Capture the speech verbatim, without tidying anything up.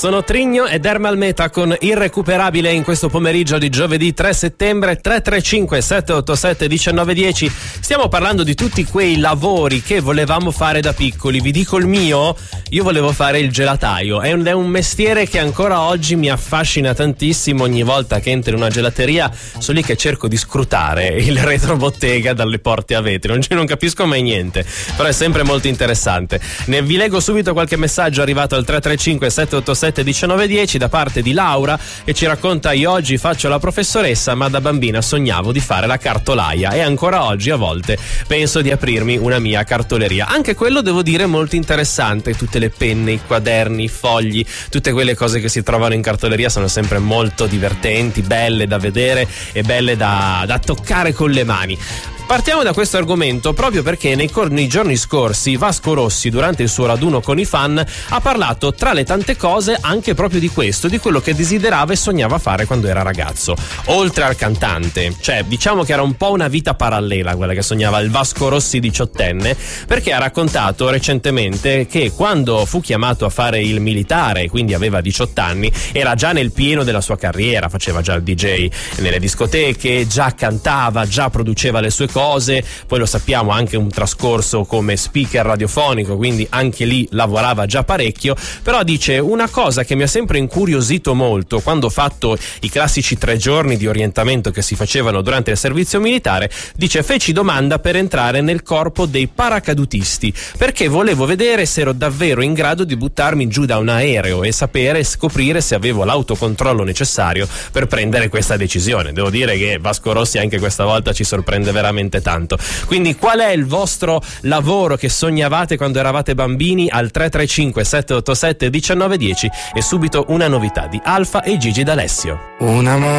sono Trigno ed Ermal Meta con Irrecuperabile in questo pomeriggio di giovedì tre settembre. Tre tre cinque sette otto sette uno nove uno zero. Stiamo parlando di tutti quei lavori che volevamo fare da piccoli. Vi dico il mio, io volevo fare il gelataio. È un, è un mestiere che ancora oggi mi affascina tantissimo. Ogni volta che entro in una gelateria sono lì che cerco di scrutare il retrobottega dalle porte a vetri. Non, non capisco mai niente, però è sempre molto interessante. Ne vi leggo subito qualche messaggio arrivato al tre tre cinque sette otto sette uno nove uno zero da parte di Laura, che ci racconta: io oggi faccio la professoressa, ma da bambina sognavo di fare la cartolaia e ancora oggi a volte penso di aprirmi una mia cartoleria. Anche quello, devo dire, molto interessante. Tutte le penne, i quaderni, i fogli, tutte quelle cose che si trovano in cartoleria sono sempre molto divertenti, belle da vedere e belle da, da toccare con le mani. Partiamo da questo argomento proprio perché nei, cor- nei giorni scorsi Vasco Rossi, durante il suo raduno con i fan, ha parlato tra le tante cose anche proprio di questo, di quello che desiderava e sognava fare quando era ragazzo. Oltre al cantante, cioè diciamo che era un po' una vita parallela quella che sognava il Vasco Rossi diciottenne, perché ha raccontato recentemente che quando fu chiamato a fare il militare, quindi aveva diciotto anni, era già nel pieno della sua carriera, faceva già il D J nelle discoteche, già cantava, già produceva le sue cose, poi lo sappiamo anche un trascorso come speaker radiofonico, quindi anche lì lavorava già parecchio. Però dice: una cosa che mi ha sempre incuriosito molto quando ho fatto i classici tre giorni di orientamento che si facevano durante il servizio militare, dice, feci domanda per entrare nel corpo dei paracadutisti perché volevo vedere se ero davvero in grado di buttarmi giù da un aereo e sapere, scoprire se avevo l'autocontrollo necessario per prendere questa decisione. Devo dire che Vasco Rossi anche questa volta ci sorprende veramente tanto. Quindi qual è il vostro lavoro che sognavate quando eravate bambini? Al tre tre cinque sette otto sette uno nove uno zero. E subito una novità di Alfa e Gigi D'Alessio. Una